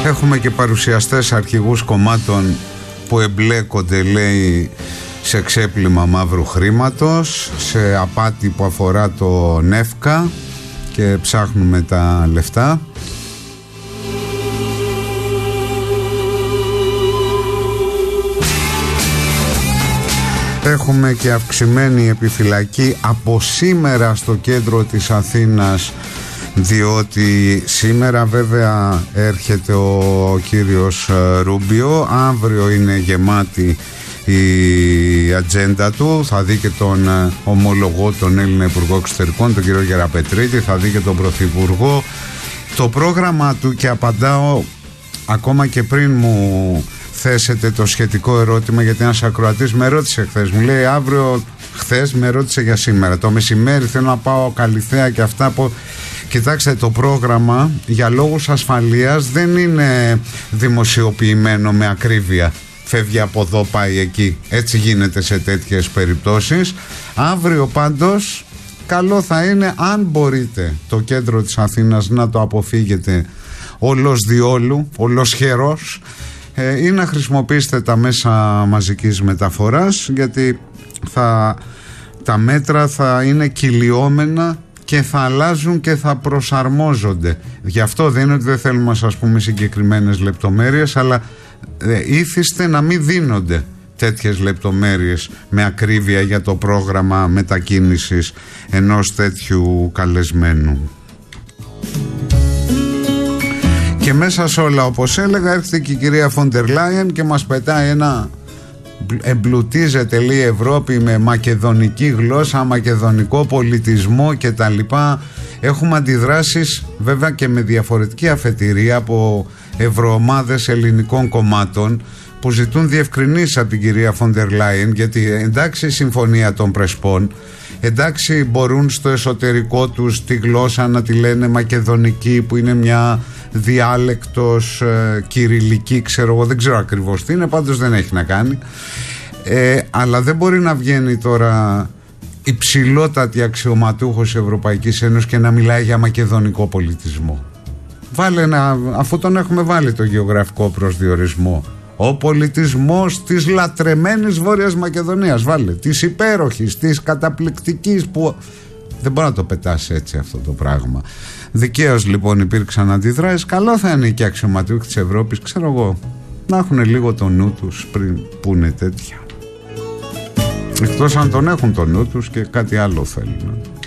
Έχουμε και παρουσιαστές αρχηγούς κομμάτων που εμπλέκονται, λέει, σε ξέπλυμα μαύρου χρήματος, σε απάτη που αφορά το ΝΕΦΚΑ και ψάχνουμε τα λεφτά. Έχουμε και αυξημένη επιφυλακή από σήμερα στο κέντρο της Αθήνας, διότι σήμερα βέβαια έρχεται ο κύριος Ρούμπιο, αύριο είναι γεμάτη η ατζέντα του, θα δει και τον ομολογό, τον Έλληνα Υπουργό Εξωτερικών, τον κύριο Γεραπετρίτη, θα δει και τον Πρωθυπουργό. Το πρόγραμμα του, και απαντάω ακόμα και πριν μου θέσετε το σχετικό ερώτημα, γιατί ένας ακροατής με ρώτησε χθες, μου λέει αύριο, χθες με ρώτησε για σήμερα, το μεσημέρι θέλω να πάω Καλιθέα και αυτά που... Κοιτάξτε, το πρόγραμμα για λόγους ασφαλείας δεν είναι δημοσιοποιημένο με ακρίβεια. Φεύγει από εδώ, πάει εκεί. Έτσι γίνεται σε τέτοιες περιπτώσεις. Αύριο πάντως καλό θα είναι, αν μπορείτε, το κέντρο της Αθήνας να το αποφύγετε όλος διόλου, όλος χερός, ή να χρησιμοποιήσετε τα μέσα μαζικής μεταφοράς, γιατί τα μέτρα θα είναι κυλιόμενα και θα αλλάζουν και θα προσαρμόζονται. Γι' αυτό δεν είναι ότι δεν θέλουμε να σας πούμε συγκεκριμένες λεπτομέρειες, αλλά ήθιστε να μην δίνονται τέτοιες λεπτομέρειες με ακρίβεια για το πρόγραμμα μετακίνησης ενός τέτοιου καλεσμένου. Και μέσα σε όλα, όπως έλεγα, έρχεται και η κυρία Φόντερ Λάιεν και μας πετάει ένα... Εμπλουτίζεται, λέει, η Ευρώπη με μακεδονική γλώσσα, μακεδονικό πολιτισμό κτλ. Έχουμε αντιδράσεις βέβαια και με διαφορετική αφετηρία από ευρωομάδες ελληνικών κομμάτων που ζητούν διευκρινήσεις από την κυρία Φόντερ Λάιεν, γιατί εντάξει η συμφωνία των Πρεσπών, εντάξει μπορούν στο εσωτερικό τους τη γλώσσα να τη λένε μακεδονική, που είναι μια διάλεκτος κυριλική, ξέρω εγώ, δεν ξέρω ακριβώς τι είναι, πάντως δεν έχει να κάνει, αλλά δεν μπορεί να βγαίνει τώρα υψηλότατη αξιωματούχος Ευρωπαϊκής Ένωσης και να μιλάει για μακεδονικό πολιτισμό. Αφού τον έχουμε βάλει το γεωγραφικό προσδιορισμό, ο πολιτισμός της λατρεμένης Βόρειας Μακεδονίας, βάλε, της υπέροχης, της καταπληκτικής, που δεν μπορεί να το πετάσει έτσι αυτό το πράγμα. Δικαίως λοιπόν υπήρξαν αντιδράσεις. Καλό θα είναι και οι αξιωματούχοι της Ευρώπης, ξέρω εγώ, να έχουν λίγο το νου τους πριν πούνε τέτοια. Εκτός αν τον έχουν το νου τους και κάτι άλλο θέλουν.